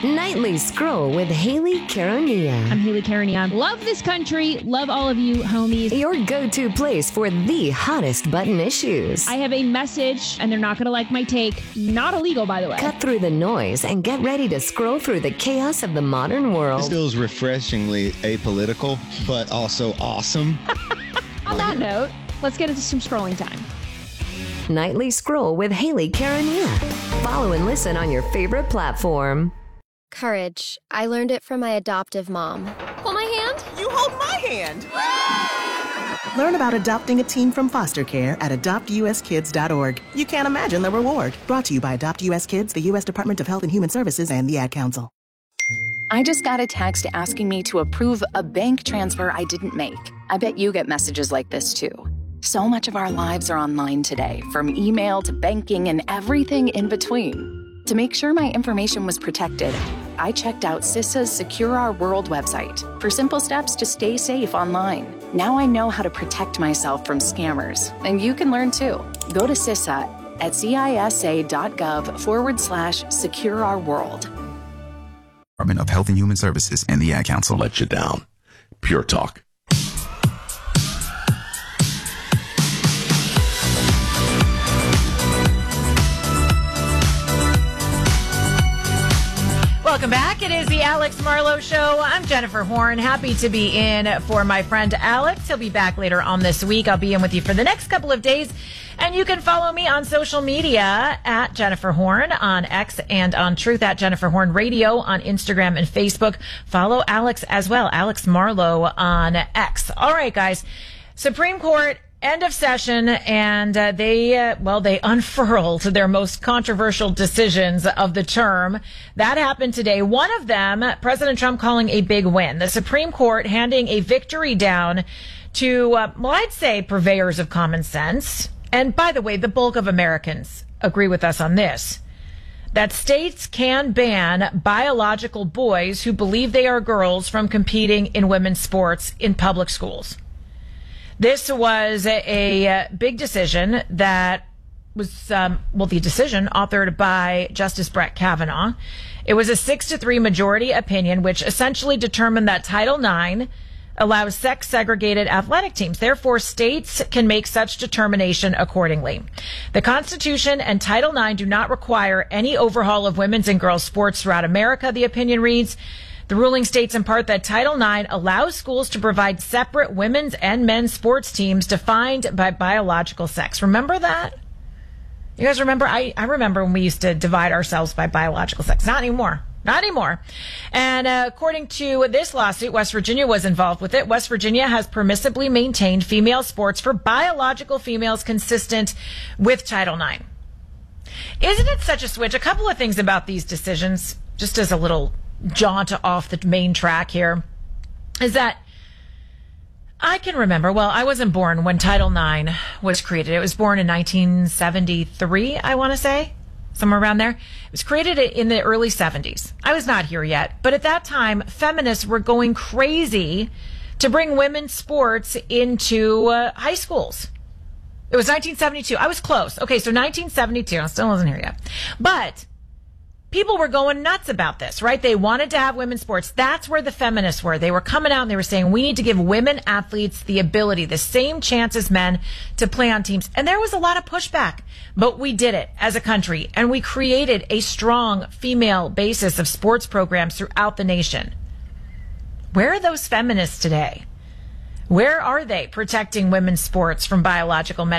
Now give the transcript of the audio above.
Nightly Scroll with Haley Caronia. I'm Haley Caronia. Love this country. Love all of you, homies. Your go-to place for the hottest button issues. I have a message, and they're not going to like my take. Not illegal, by the way. Cut through the noise and get ready to scroll through the chaos of the modern world. This feels refreshingly apolitical, but also awesome. On that note, let's get into some scrolling time. Nightly Scroll with Haley Caronia. Follow and listen on your favorite platform. Courage. I learned it from my adoptive mom. Hold my hand. You hold my hand. Learn about adopting a teen from foster care at adoptuskids.org. You can't imagine the reward. Brought to you by Adopt US Kids, the U.S. Department of Health and Human Services, and the Ad Council. I just got a text asking me to approve a bank transfer I didn't make. I bet you get messages like this too. So much of our lives are online today, from email to banking and everything in between. To make sure my information was protected, I checked out CISA's Secure Our World website for simple steps to stay safe online. Now I know how to protect myself from scammers, and you can learn too. Go to CISA at cisa.gov/Secure Our World. Department of Health and Human Services and the Ad Council. Let you down. Pure talk. Welcome back. It is the Alex Marlowe Show. I'm Jennifer Horn. Happy to be in for my friend Alex. He'll be back later on this week. I'll be in with you for the next couple of days. And you can follow me on social media at Jennifer Horn on X and on Truth at Jennifer Horn Radio on Instagram and Facebook. Follow Alex as well, Alex Marlowe on X. All right, guys. Supreme Court. End of session, and they unfurled their most controversial decisions of the term. That happened today. One of them, President Trump calling a big win. The Supreme Court handing a victory down to, I'd say purveyors of common sense. And by the way, the bulk of Americans agree with us on this, that states can ban biological boys who believe they are girls from competing in women's sports in public schools. This was a big decision that was, the decision authored by Justice Brett Kavanaugh. It was a 6-3 majority opinion, which essentially determined that Title IX allows sex-segregated athletic teams. Therefore, states can make such determination accordingly. The Constitution and Title IX do not require any overhaul of women's and girls' sports throughout America, the opinion reads. The ruling states in part that Title IX allows schools to provide separate women's and men's sports teams defined by biological sex. Remember that? You guys remember? I remember when we used to divide ourselves by biological sex. Not anymore. Not anymore. And according to this lawsuit, West Virginia was involved with it. West Virginia has permissibly maintained female sports for biological females consistent with Title IX. Isn't it such a switch? A couple of things about these decisions, just as a little jaunt off the main track here, is that I can remember, I wasn't born when Title IX was created. It was born in 1973, I want to say, somewhere around there. It was created in the early 70s. I was not here yet, but at that time, feminists were going crazy to bring women's sports into high schools. It was 1972. I was close. Okay, so 1972. I still wasn't here yet. But people were going nuts about this, right? They wanted to have women's sports. That's where the feminists were. They were coming out and they were saying, we need to give women athletes the ability, the same chance as men to play on teams. And there was a lot of pushback, but we did it as a country. And we created a strong female basis of sports programs throughout the nation. Where are those feminists today? Where are they protecting women's sports from biological men?